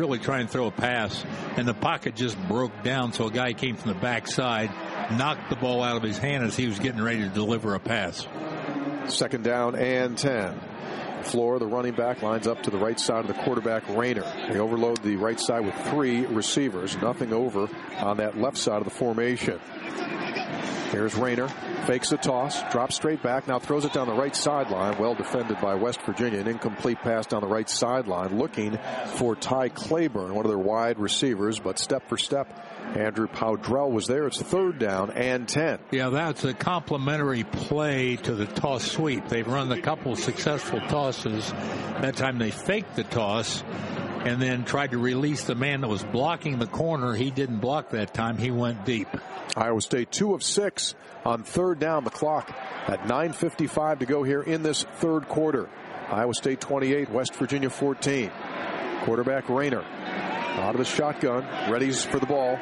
really trying to throw a pass, and the pocket just broke down, so a guy came from the backside, knocked the ball out of his hand as he was getting ready to deliver a pass. 2nd down and 10. Floor, the running back, lines up to the right side of the quarterback, Rayner. They overload the right side with 3 receivers. Nothing over on that left side of the formation. Here's Rayner. Fakes a toss. Drops straight back. Now throws it down the right sideline. Well defended by West Virginia. An incomplete pass down the right sideline. Looking for Ty Claiborne, one of their wide receivers. But step for step, Andrew Powdrell was there. It's 3rd down and 10. Yeah, that's a complimentary play to the toss sweep. They've run a couple successful tosses. That time they faked the toss and then tried to release the man that was blocking the corner. He didn't block that time. He went deep. Iowa State 2 of 6 on 3rd down. The clock at 9:55 to go here in this 3rd quarter. Iowa State 28, West Virginia 14. Quarterback Rayner out of the shotgun, ready for the ball.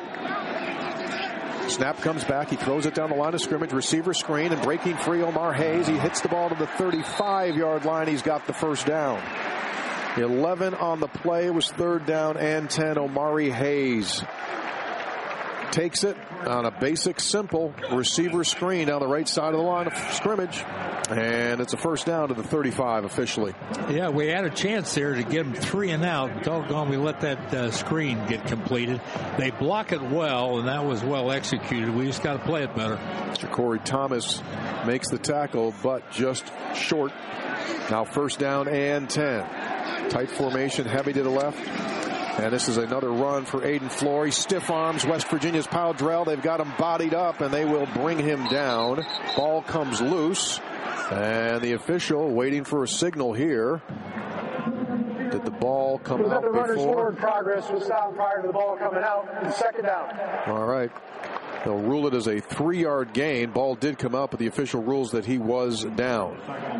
Snap comes back. He throws it down the line of scrimmage. Receiver screen, and breaking free Omar Hayes. He hits the ball to the 35-yard line. He's got the 1st down. 11 on the play. It was 3rd down and 10. Omari Hayes takes it on a basic, simple receiver screen down the right side of the line of scrimmage. And it's a 1st down to the 35 officially. Yeah, we had a chance there to get them 3 and out. Doggone, we let that screen get completed. They block it well, and that was well executed. We just got to play it better. Corey Thomas makes the tackle, but just short. Now 1st down and 10. Tight formation, heavy to the left. And this is another run for Aiden Flory. Stiff arms West Virginia's Powdrell. They've got him bodied up, and they will bring him down. Ball comes loose. And the official waiting for a signal here. Did the ball come out before? The runner's forward progress was stopped prior to the ball coming out. 2nd down. All right. They'll rule it as a 3-yard gain. Ball did come out, but the official rules that he was down.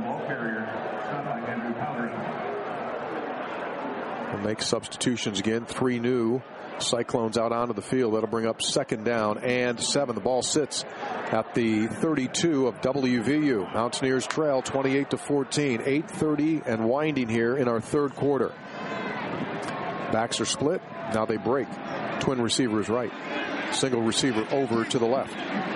We'll make substitutions again. 3 new. Cyclones out onto the field. That'll bring up 2nd down and 7. The ball sits at the 32 of WVU. Mountaineers trail 28-14. 8:30 and winding here in our 3rd quarter. Backs are split. Now they break. Twin receivers right. Single receiver over to the left.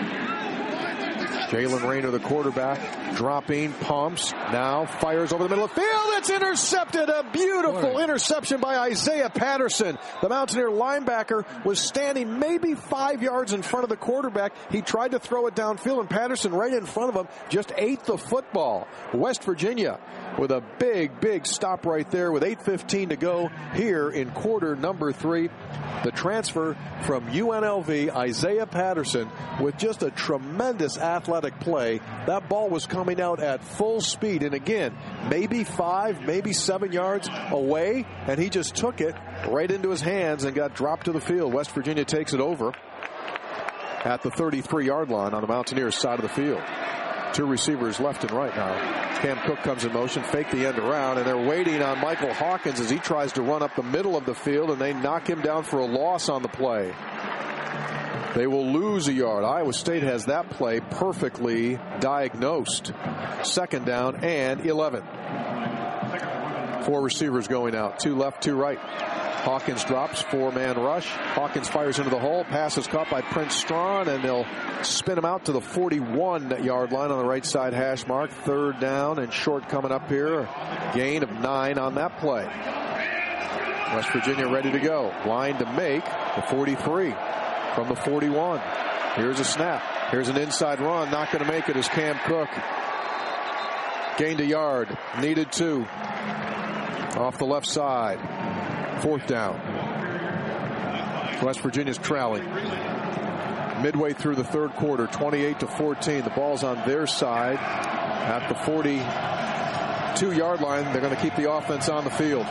Jalen Rayner, the quarterback, dropping, pumps, now fires over the middle of the field. It's intercepted. A beautiful interception by Isaiah Patterson. The Mountaineer linebacker was standing maybe 5 yards in front of the quarterback. He tried to throw it downfield, and Patterson right in front of him just ate the football. West Virginia with a big stop right there with 8:15 to go here in quarter number 3. The transfer from UNLV, Isaiah Patterson, with just a tremendous athletic play. That ball was coming out at full speed, and again, maybe 5, maybe 7 yards away, and he just took it right into his hands and got dropped to the field. West Virginia takes it over at the 33-yard line on the Mountaineers side of the field. 2 receivers left and right now. Cam Cook comes in motion, fake the end around, and they're waiting on Michael Hawkins as he tries to run up the middle of the field, and they knock him down for a loss on the play. They will lose a yard. Iowa State has that play perfectly diagnosed. 2nd down and 11. 4 receivers going out. 2 left, 2 right. Hawkins drops, 4-man rush. Hawkins fires into the hole. Pass is caught by Prince Strawn, and they'll spin him out to the 41-yard line on the right side hash mark. 3rd down and short coming up here. Gain of 9 on that play. West Virginia ready to go. Line to make the 43 from the 41. Here's a snap. Here's an inside run. Not going to make it is Cam Cook. Gained a yard. Needed 2. Off the left side. 4th down. West Virginia's trailing. Midway through the 3rd quarter, 28-14. The ball's on their side at the 42-yard line. They're going to keep the offense on the field.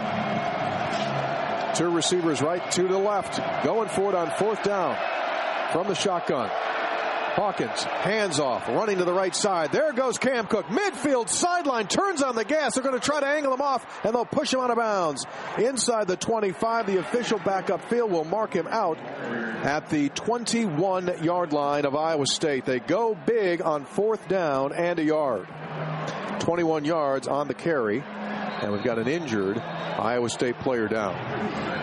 2 receivers right, 2 to the left. Going for it on 4th down from the shotgun. Hawkins, hands off, running to the right side. There goes Cam Cook. Midfield sideline, turns on the gas. They're going to try to angle him off, and they'll push him out of bounds. Inside the 25, the official backup field will mark him out at the 21-yard line of Iowa State. They go big on 4th down and a yard. 21 yards on the carry, and we've got an injured Iowa State player down.